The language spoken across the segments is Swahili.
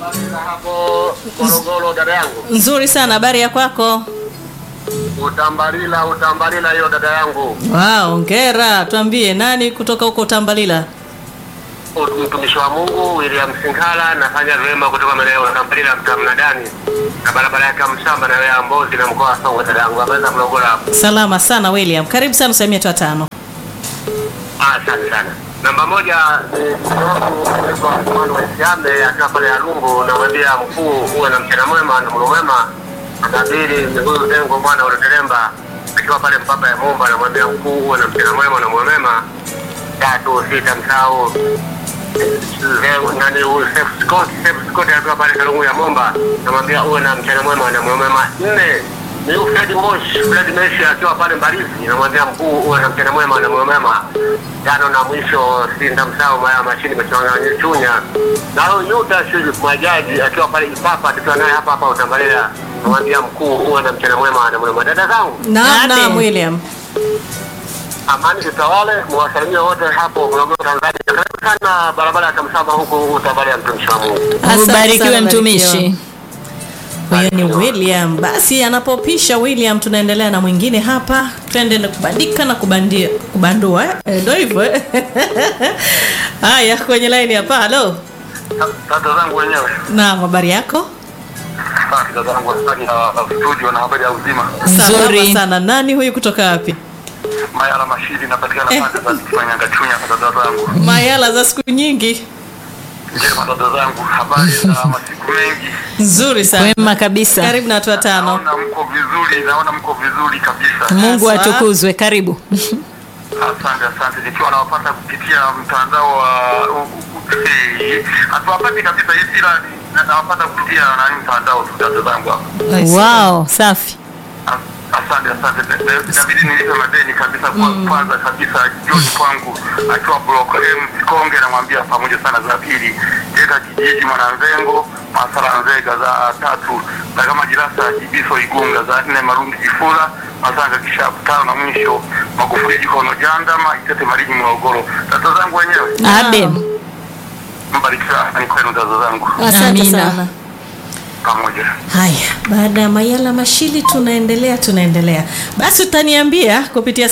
Habari hapo Morogoro dada yangu. Nzuri sana, habari ya kwako? Utambalila hiyo dada yangu. Wow, hongera. Tuambie nani kutoka huko Utambalila? Mtumishi wa Mungu William Singhala, nafanya vyema kutoka maeneo ya Utambalila mtamnadani na barabara ya Kamsamba na ya Mbozi na mkoa wa Songwe dada yangu. Habari za Morogoro hapo? Salama sana William. Karibu sana Samia tu 5. Asante sana. Namba 1 kwa mfano Isiame akiwa pale ya Lungu, namwambia mkuu uwe na mchana mwema na mlo mwema. Namba 2 ni huyu Dengo mwana wa Teremba akiwa pale Mpapa ya Momba, namwambia mkuu uwe na mchana mwema na mlo mwema. 3 sita msao nani huyu Scott akiwa pale Kalungu ya Momba, namwambia uwe na mchana mwema na mlo mwema. 4 ni Fred Meshi akiwa pale Mbalizi, namwambia mkuu uwe na mchana mwema na mlo mwema. 5 na mwisho Sinda Msao Maya Mashini Machanga Chunya na huyu Yuta Shiri Mwajaji akiwa pale Ipapa, tukiwa naye hapa Utambalila, namwambia mkuu uwe na mchana mwema na mwema. Dada zangu Naam William. Amani tutawale, mwasalimia wote hapo Morogoro Tanzania. Karibu sana barabara ya Kamsamba huko Utambalila, mtumishi wa Mungu. Ubarikiwe mtumishi. Huyo ni William. Basi anapopisha William, tunaendelea na mwingine hapa. Twende na kubandika na kubandua. Ndio hivyo. Haya, kwenye line hapa. Hello. Dada zangu wenyewe. Naam, habari yako? Dada zangu wa studio na habari ya uzima. Nzuri sana. Nani huyu kutoka wapi? Mayala Mashidi, napatikana pande za kufanya Gachunya kwa dada zangu. Mayala za siku nyingi. Njema dada zangu, habari za masiku mengi. Nzuri sana. Wema kabisa. Karibu na watu 5. Naona mko vizuri kabisa. Mungu atukuzwe. Karibu. Asante. Nikiwa nawapata kupitia mtandao wa hatuwapati kabisa hivi, ila nawapata kupitia mtandao dada zangu hapa. Wow, safi. Asante. Inabidi nilipe madeni kabisa kwa kwanza kabisa John kwangu akiwa block M Konge, namwambia pamoja sana. Za pili Teka kijiji Mwananzengo Masala Nzega. Za 3 na kama Jirasa Jibiso Igunga. Za 4 Marungi Jifula Masanga Kishapu. 5 na mwisho Magufuli Jikono Jandama Itete Mariji Morogoro. Dada zangu wenyewe. Abe. Mbarikiwa ni kwenu dada zangu. Asante sana. Pamoja. Haya, baada ya Mayala Mashili tunaendelea. Basi utaniambia kupitia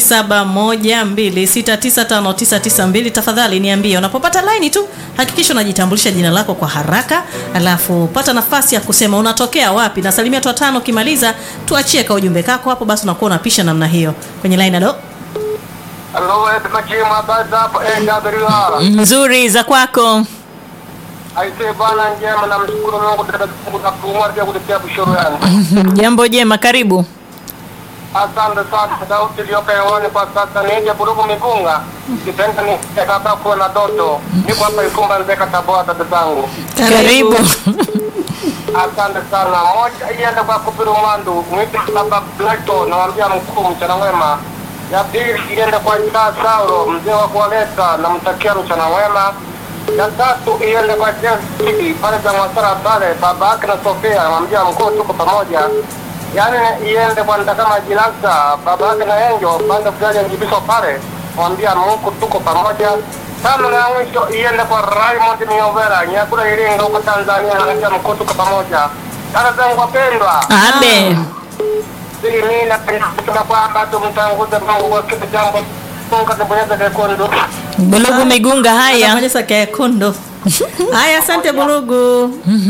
0712695992. Tafadhali niambie unapopata line tu, hakikisha unajitambulisha jina lako kwa haraka, alafu pata nafasi ya kusema unatokea wapi, na salimia watu 5. Kimaliza tuachie kwa ujumbe kako hapo, basi unakuwa unapisha namna hiyo kwenye line. Hello Majima baada hapo AWR. Nzuri za kwako. Aise bwana, njema, na mshukuru Mungu dada zangu na kumwaria kutetea bushoro yangu. Jambo jema, karibu. Asante sana Daudi Lioka yoni kwa sasa nije Burugu Migunga. Kitenda ni kaka kwa na doto. Niko hapa Ikumba Nzeka Tabora dada zangu. Karibu. Asante sana. Moja iende kwa Kubiru Mandu, mwite baba Blato, naambia mkuu mchana wema. Ya pili iende kwa Ika Sauro, mzee wa kualeta, na mtakia mchana wema. Ya 3 iende kwa Jesse pale za Mwasara pale, baba yake na Sofia, namwambia mkuu tuko pamoja. Yaani iende kwa Ndakama Jilasa, baba yake na Enjo pande kujaja Njibiso pale, namwambia Mungu tuko pamoja. 5 na mwisho iende kwa Raymond Miovera, Nyakula Iringa huko Tanzania, namwambia mkuu tuko pamoja. Dada zangu wapendwa. Abe. Mimi napenda kwamba tumtanguze Mungu kwa kitu jambo. Mungu atabonyeza kekondo. Bulugu Migunga. Haya. Anabonyeza kekondo. Haya, asante Bulugu.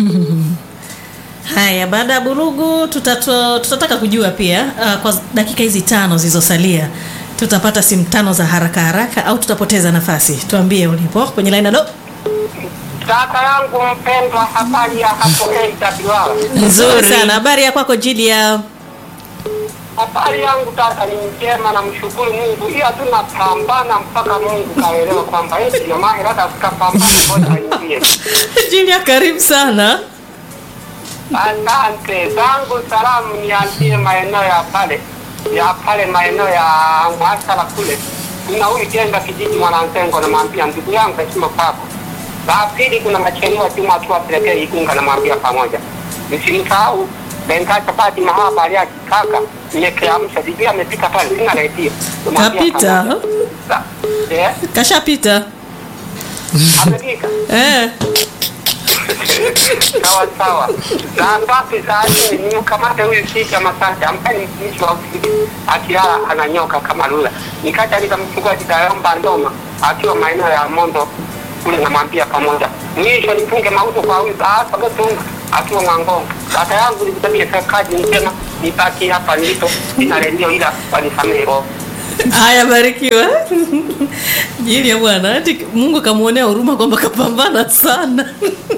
Haya, baada ya Bulugu tutataka kujua pia kwa dakika hizi 5 zilizosalia tutapata simu 5 za haraka au tutapoteza nafasi. Tuambie ulipo kwenye line. Hello. Kaka yangu mpendwa, habari ya hapo AWR? Nzuri sana. Habari ya kwako Julia? Habari yangu tata ni njema, na mshukuru Mungu. Ila tunapambana mpaka Mungu kaelewa kwamba hii ndio maana hata tukapambana moja ingie. Julia, karibu sana. Asante. Zangu salamu nianzie maeneo ya pale maeneo ya Mwasala kule. Kuna huyu jenga kijiji Mwananzengo, na mwambia ndugu yangu heshima kwako. La pili kuna Macheniwa Juma tu apelekee Igunga, na mwambia pamoja. Msimsahau Benga chapati mahaba aliaji kaka. Nimekiamsha Biblia amepika pale sina redio. Kapita. Kashapita. Amepika. Sawa sawa. Sasa ni ukamate huyu Sita Masanja ambaye ni mtumishi wa ofisi akilala ananyoka kama lula. Nikaja nikamchukua Kidayomba Ndoma akiwa maeneo ya Mondo kule, namwambia pamoja. Mwisho nifunge mauzo kwa huyu hapa Gatunga akiwa Mwangongo. Data yangu nilitabia kaji nisema nibaki hapa nilipo ina redio ila wanisamehe roho. Haya, barikiwa. Jili ya bwana, ati Mungu kamuonea huruma kwamba kapambana sana.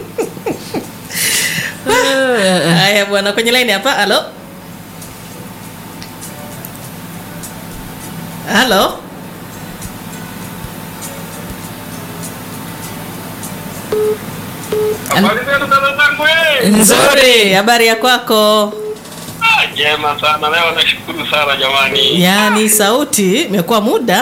Haya bwana, kwenye line hapa. Halo. Halo. Habari zenu dada zangu eh? Nzuri, habari ya kwako? Jema sana leo, nashukuru sana jamani. Yaani sauti imekuwa muda.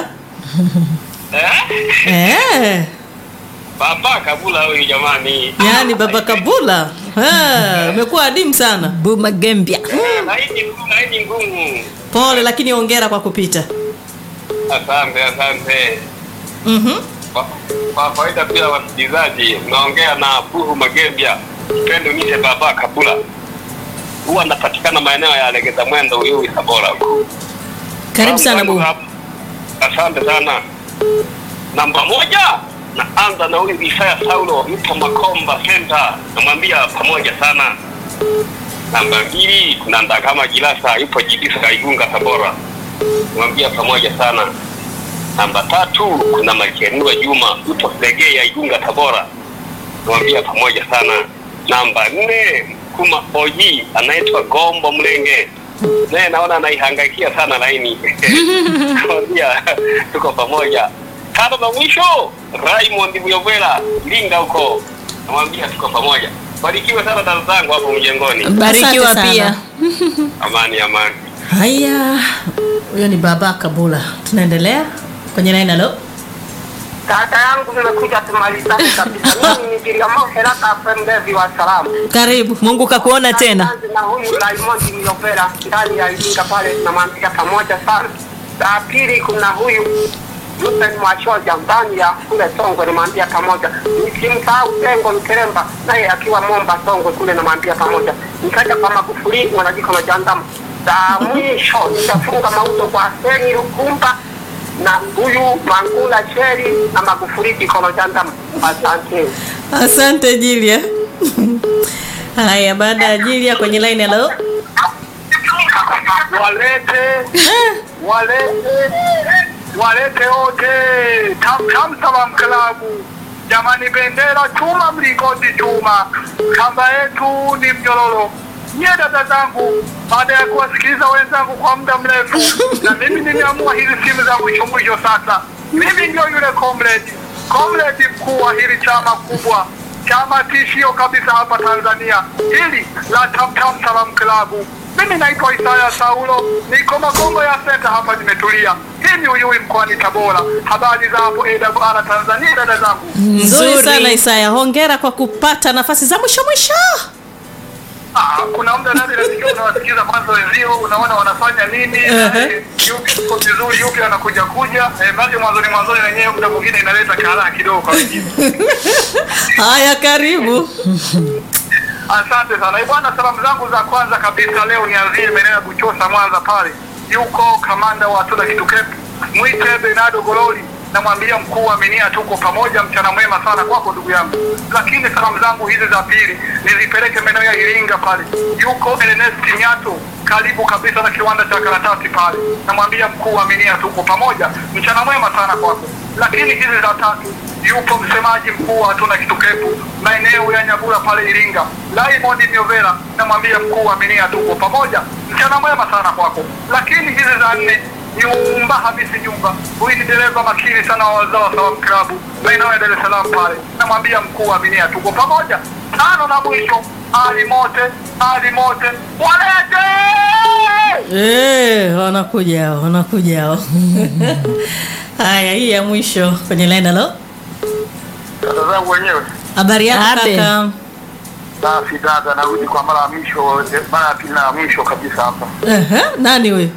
Baba Kabula huyu jamani. Yaani baba Kabula. Umekuwa adimu sana. Buma Gembia. Laini ngumu. Pole lakini hongera kwa kupita. Asante. Kwa faida pia wasikilizaji, naongea na Buhu Magembia. Pendo nite baba Kabula. Huwa anapatikana maeneo ya Legeza Mwendo huyu Tabora. Karibu sana Buhu. Asante sana. Namba 1 naanza na huyu Isaya Saulo yupo Makomba Center, namwambia pamoja sana. Namba 2 kuna Ndakama Jilasa yupo Jidisa Igunga Tabora, namwambia pamoja sana. Namba 3 kuna Makenua Juma yupo Segea Igunga Tabora, namwambia pamoja sana. Namba 4 kuma Oji anaitwa Gombo Mlenge, naye naona anaihangaikia sana laini. Namwambia tuko pamoja. Tano na mwisho Raymond Muyovela Linga huko, namwambia tuko pamoja. Barikiwe sana dada zangu hapo mjengoni. Barikiwa pia. Amani. Haya, huyo ni baba Kabula. Tunaendelea kwenye line. Halo. Tata yangu nimekuja tumalizane kabisa. Mimi ni Kiliamo Herata Pembevi wa salamu. Karibu. Mungu kakuona tena. Na huyu Raymond Muyovela ndani ya Linga pale, namwambia pamoja sana. La pili kuna huyu Ruben Mwachoja ndani ya kule Songwe, namwambia pamoja. Nikimsahau Tengo Mkeremba naye akiwa Momba Songwe kule, namwambia pamoja. Nikaja kwa Magufuli wanajiko na jandamu. Mwisho nitafunga mauzo kwa Seni Rukumba na huyu Mangula Cheri na Magufuli kikono jandamu. Asante Jilia. Haya, baada ya Jilia kwenye line. Halo. Walete wote Tam Salam Klabu jamani, bendera chuma, mlingoti chuma, kamba yetu ni mnyororo. Nye dada zangu, baada ya kuwasikiliza wenzangu kwa muda mrefu, na mimi nimeamua hizi simu za mwisho sasa. Mimi ndio yule comrade mkuu wa hili chama kubwa, chama tishio kabisa hapa Tanzania, hili la Tam Salam Klabu. Mimi naitwa Isaya Saulo, niko Makombo ya Center hapa nimetulia. Hii ni Uyui mkoani Tabora. Habari za hapo AWR Tanzania dada zangu? Nzuri sana Isaya. Hongera kwa kupata nafasi za mwisho. Kuna muda nani nasikia unawasikiza kwanza wenzio, unaona wanafanya nini, yupi uko vizuri, yupi anakuja basi mwanzoni wenyewe muda mwingine inaleta kala kidogo kwa wengine. Haya, karibu. Asante sana. Bwana, salamu zangu za kwanza kabisa leo nianzie maeneo ya Buchosa Mwanza pale. Yuko kamanda wa Tuna Kitukepu Mwite Bernardo Gololi, namwambia mkuu wa Minia tuko pamoja, mchana mwema sana kwako ndugu yangu. Lakini salamu zangu hizi za pili nizipeleke maeneo ya Iringa pale. Yuko Ernest Nyato karibu kabisa na kiwanda cha karatasi pale, namwambia mkuu wa Minia tuko pamoja, mchana mwema sana kwako. Lakini hizi za tatu yupo msemaji mkuu wa Tuna Kitukepu maeneo ya Nyabura pale Iringa, Raymond Muyovela, namwambia mkuu wa Minia tuko pamoja, mchana mwema sana kwako. Lakini hizi za nne Nyumba Hamisi Nyumba, huyu ni dereva makini sana wa Wazao Salam Klabu maeneo ya Dar es Salaam pale, namwambia mkuu wa Minia tuko pamoja. Tano na mwisho Ali Mote walete. Wanakuja hao. Haya, hii ya mwisho kwenye line. Halo. Dada zangu wenyewe. Habari yako kaka? Safi dada, narudi kwa mara ya mwisho kabisa hapa. Nani huyo?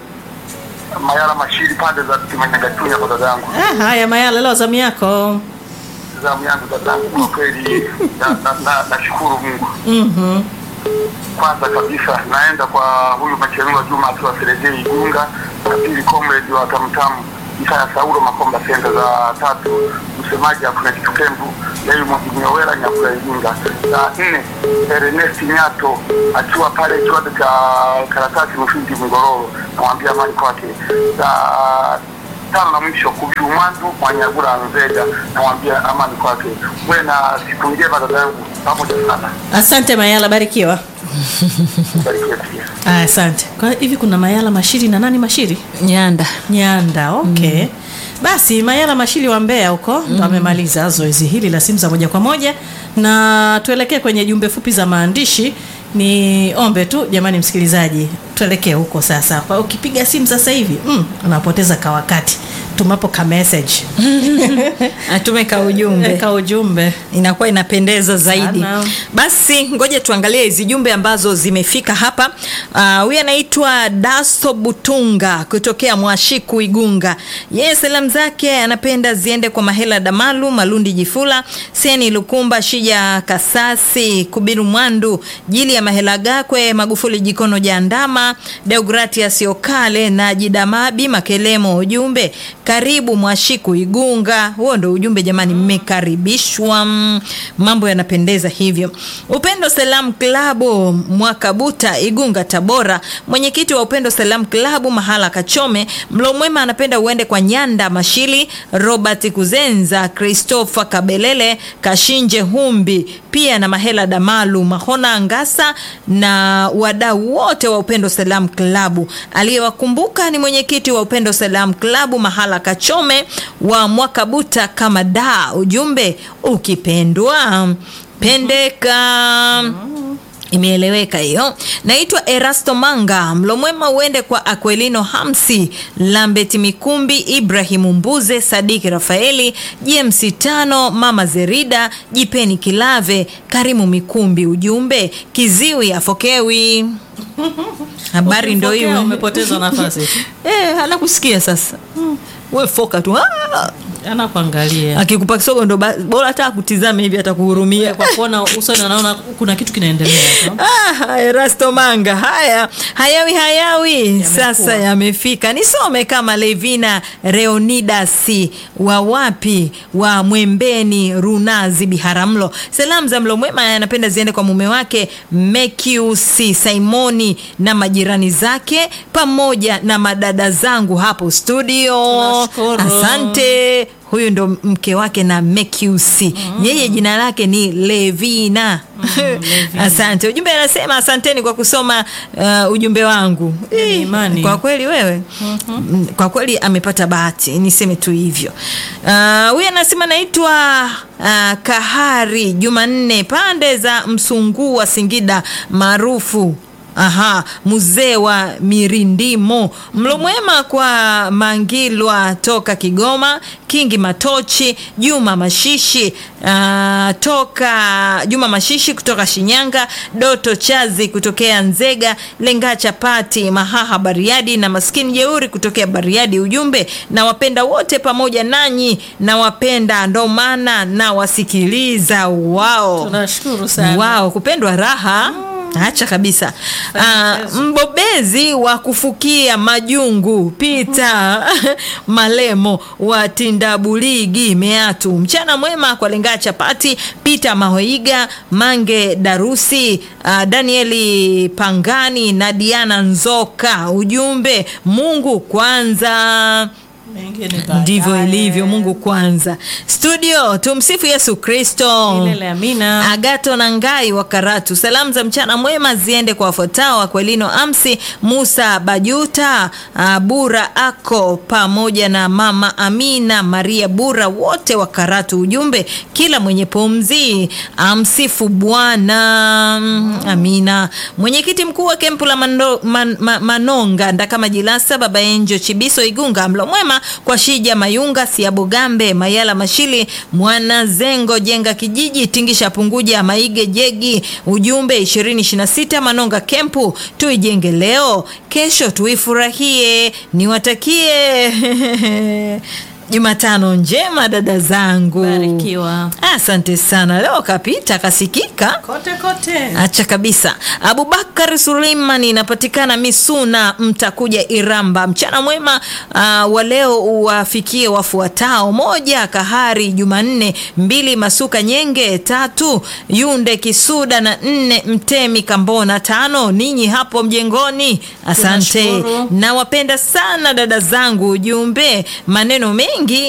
Mayala Mashiri pande za Kimanyagatunya kwa dada yangu. Haya Mayala, leo zamu yako. zamu yangu dadangu, kwa kweli nashukuru Mungu. Kwanza kabisa naenda kwa huyu Machenua Juma akiwa Serejei Igunga, na pili comrade wa Tamtamu Isaya Saulo Makomba Center, za tatu msemaji hakuna kitu Kembu leo Mwanyewela Nyakula Igunga, za nne Ernest Nyato akiwa pale kiwanda cha karatasi Mufindi Mgororo, namwambia mali kwake. Za tano na mwisho Kubiru Mwandu Mwanyagula Nzega, namwambia amani kwake. Wewe na siku njema dadangu, pamoja sana. Asante Mayala, barikiwa. Barikiwa pia. Asante. Kwa hivi kuna Mayala Mashiri na nani Mashiri? Nyanda, okay. Basi Mayala Mashiri wa Mbeya huko ndo amemaliza zoezi hili la simu za moja kwa moja, na tuelekee kwenye jumbe fupi za maandishi. Ni ombe tu jamani msikilizaji, tuelekee huko sasa. Kwa ukipiga simu sasa hivi unapoteza ka wakati. Tumapo ka message. Atume ka ujumbe. Inakuwa inapendeza zaidi. Basi ngoja tuangalie hizi jumbe ambazo zimefika hapa. Huyu anaitwa Daso Butunga kutokea Mwashiku Igunga. Salamu zake anapenda ziende kwa Mahela Damalu, Malundi Jifula, Seni Lukumba, Shija Kasasi, Kubiru Mwandu, Jili ya Mahela Gakwe, Magufuli Jikono Jandama, Deogratias Yokale na Jidamabi Makelemo. Ujumbe, karibu Mwashiku Igunga. Huo ndo ujumbe jamani, mmekaribishwa. Mambo yanapendeza hivyo. Upendo Salam Klabu Mwakabuta Igunga Tabora, mwenyekiti wa Upendo Salam Klabu Mahala Kachome. Mlo mwema anapenda uende kwa Nyanda Mashili, Robert Kuzenza, Christopher Kabelele, Kashinje Humbi, pia na Mahela Damalu, Mahona Ngasa na wadau wote wa Upendo Salam Klabu. Aliyewakumbuka ni mwenyekiti wa Upendo Salam Klabu Mahala Kachome wa Mwakabuta kama da. Ujumbe, ukipendwa pendeka. Imeeleweka hiyo. Naitwa Erasto Manga. Mlo mwema uende kwa Aquelino Hamsi, Lambeti Mikumbi, Ibrahimu Mbuze, Sadiki Rafaeli, James Tano, Mama Zerida, Jipeni Kilave, Karimu Mikumbi. Ujumbe, kiziwi afokewi. Habari ndio hiyo. Umepoteza nafasi. Anakusikia sasa. Wewe foka tu. Anakuangalia. Akikupa kisogo ndo bora hata kutizame hivi atakuhurumia kwa kuona usoni anaona kuna kitu kinaendelea. Erasto Manga. Hayawi sasa yamefika. Nisome kama Levina Reonidas wa wapi wa Mwembeni Runazi Biharamulo. Salamu za mlo mwema anapenda ziende kwa mume wake Mekiusi Simoni na majirani zake pamoja na madada zangu hapo studio. Asante. Huyu ndo mke wake na Mekiusi. Yeye jina lake ni Levina. Asante. Ujumbe anasema asanteni kwa kusoma ujumbe wangu. Kwa kweli wewe. Kwa kweli amepata bahati. Niseme tu hivyo. Huyu anasema naitwa Kahari Jumanne pande za Msungu wa Singida maarufu mzee wa Mirindimo. Mlo mwema kwa Mangilwa toka Kigoma, Kingi Matochi, Juma Mashishi Juma Mashishi kutoka Shinyanga, Doto Chazi kutokea Nzega, Lenga Chapati Mahaha Bariadi na Maskini Jeuri kutokea Bariadi. Ujumbe, na wapenda wote pamoja nanyi, na wapenda ndo maana na wasikiliza. Tunashukuru sana. Kupendwa raha. Acha kabisa. Mbobezi wa kufukia majungu Pita Malemo wa Tindabuligi Meatu. Mchana mwema kwa Lenga Chapati, Pita Mahoiga, Mange Darusi, Danieli Pangani na Diana Nzoka. Ujumbe, Mungu kwanza. Ndivyo ilivyo, Mungu kwanza. Studio, tumsifu Yesu Kristo. Milele amina. Agato na Ngai wa Karatu. Salamu za mchana mwema ziende kwa wafuatao: Aquelino Amsi, Musa Bajuta, Bura Ako pamoja na Mama Amina Maria Bura, wote wa Karatu. Ujumbe, kila mwenye pumzi amsifu Bwana. Amina. Mwenyekiti mkuu wa kempu la Manonga Ndakama Jilasa, Baba Enjo Chibiso Igunga. Mlo mwema kwa Shija Mayunga, Siabugambe, Mayala Mashili, Mwana Zengo Jenga Kijiji, Tingisha Punguja, Maige Jegi. Ujumbe, 2026 Manonga kempu tuijenge leo, kesho tuifurahie. Niwatakie Jumatano njema dada zangu. Barikiwa. Asante sana. Leo kapita kasikika Kote kote. Acha kabisa. Abubakar Suleiman inapatikana Misuna, Mtakuja, Iramba. Mchana mwema wa leo uwafikie wafuatao: 1 Kahari Jumanne, 2 Masuka Nyenge, 3 Yunde Kisuda na 4 Mtemi Kambona, 5 ninyi hapo mjengoni. Asante. Nawapenda sana dada zangu. Ujumbe maneno mengi